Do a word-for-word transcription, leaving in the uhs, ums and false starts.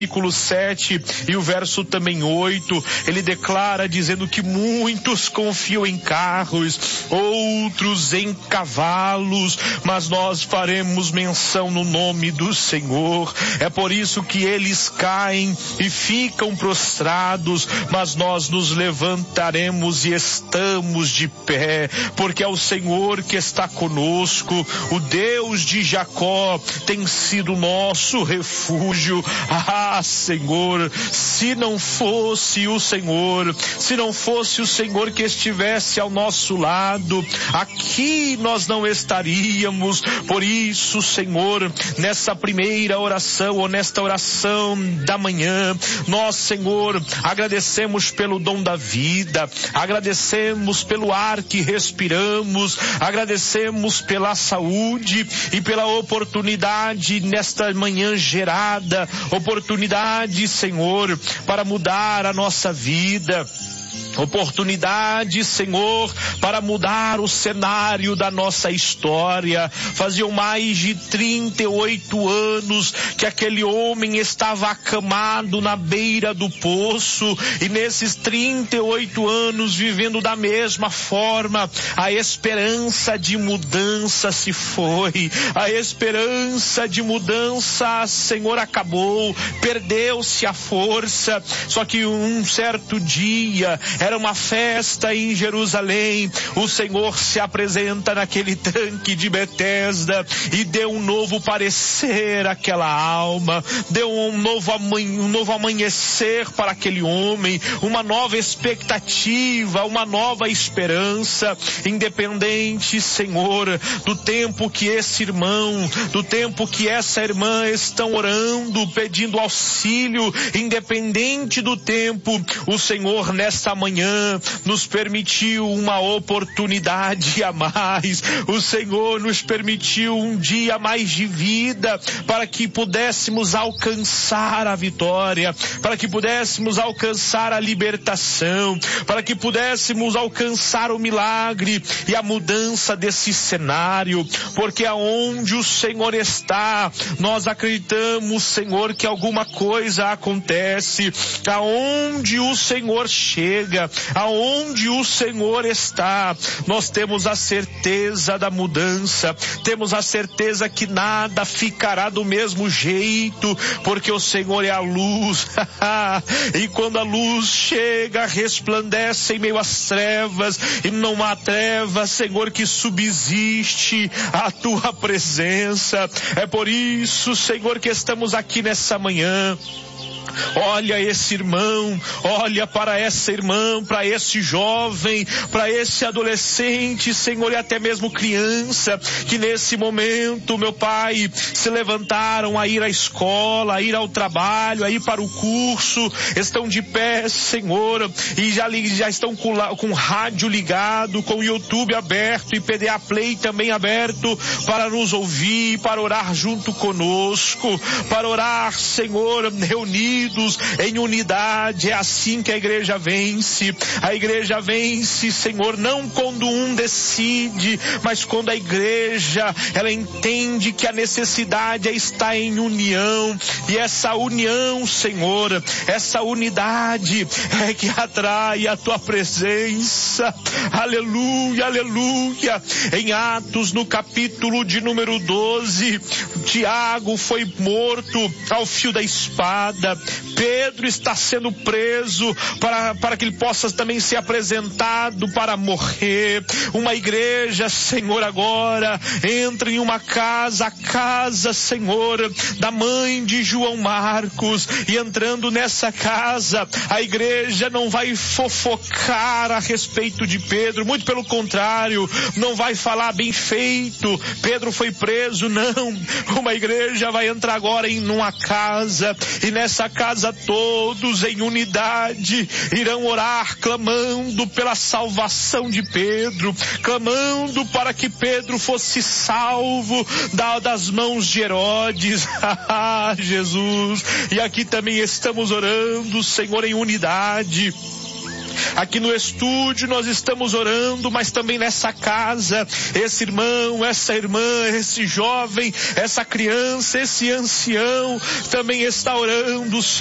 versículo sete e o verso também oito, ele declara dizendo que muitos confiam em carros, outros em cavalos, mas nós faremos menção no nome do Senhor. É por isso que eles caem e ficam prostrados, mas nós nos levantaremos e estamos de pé, porque é o Senhor que está conosco. O Deus de Jacó tem sido nosso refúgio. Ah, Senhor, se não fosse o Senhor, se não fosse o Senhor que estivesse ao nosso lado, aqui nós não estaríamos. Por isso, Senhor, nessa primeira oração, ou nesta oração da manhã, nós, Senhor, agradecemos pelo dom da vida, agradecemos pelo ar que respiramos, agradecemos pela saúde e pela oportunidade nesta manhã gerada, oportunidade, Senhor, para mudar a nossa vida. Oportunidade, Senhor, para mudar o cenário da nossa história. Faziam mais de trinta e oito anos que aquele homem estava acamado na beira do poço, e nesses trinta e oito anos vivendo da mesma forma, a esperança de mudança se foi, a esperança de mudança, Senhor, acabou, perdeu-se a força. Só que um certo dia, era uma festa em Jerusalém, o Senhor se apresenta naquele tanque de Betesda e deu um novo parecer àquela alma, deu um novo, amanhe, um novo amanhecer para aquele homem, uma nova expectativa, uma nova esperança, independente, Senhor, do tempo que esse irmão, do tempo que essa irmã estão orando, pedindo auxílio, independente do tempo, o Senhor nesta manhã nos permitiu uma oportunidade a mais. O Senhor nos permitiu um dia a mais de vida para que pudéssemos alcançar a vitória, para que pudéssemos alcançar a libertação, para que pudéssemos alcançar o milagre e a mudança desse cenário, porque aonde o Senhor está, nós acreditamos, Senhor, que alguma coisa acontece. Aonde o Senhor chega, aonde o Senhor está, nós temos a certeza da mudança, temos a certeza que nada ficará do mesmo jeito, porque o Senhor é a luz, e quando a luz chega, resplandece em meio às trevas, e não há treva, Senhor, que subsiste a tua presença. É por isso, Senhor, que estamos aqui nessa manhã. Olha esse irmão, olha para essa irmã, para esse jovem, para esse adolescente, Senhor, e até mesmo criança, que nesse momento, meu Pai, se levantaram a ir à escola, a ir ao trabalho, a ir para o curso, estão de pé, Senhor, e já, já estão com, com o rádio ligado, com o YouTube aberto e P D A Play também aberto, para nos ouvir, para orar junto conosco, para orar, Senhor, reunidos em unidade. É assim que a igreja vence. A igreja vence, Senhor, não quando um decide, mas quando a igreja, ela entende que a necessidade está em união, e essa união, Senhor, essa unidade é que atrai a tua presença. Aleluia, aleluia. Em Atos, no capítulo de número doze, Tiago foi morto ao fio da espada. Pedro está sendo preso para, para que ele possa também ser apresentado para morrer. Uma igreja, Senhor, agora entra em uma casa, a casa, Senhor, da mãe de João Marcos, e entrando nessa casa, a igreja não vai fofocar a respeito de Pedro, muito pelo contrário, não vai falar bem feito, Pedro foi preso, não. Uma igreja vai entrar agora em uma casa, e nessa casa todos em unidade irão orar, clamando pela salvação de Pedro, clamando para que Pedro fosse salvo da, das mãos de Herodes. Jesus, e aqui também estamos orando, Senhor, em unidade. Aqui no estúdio nós estamos orando, mas também nessa casa, esse irmão, essa irmã, esse jovem, essa criança, esse ancião também está orando,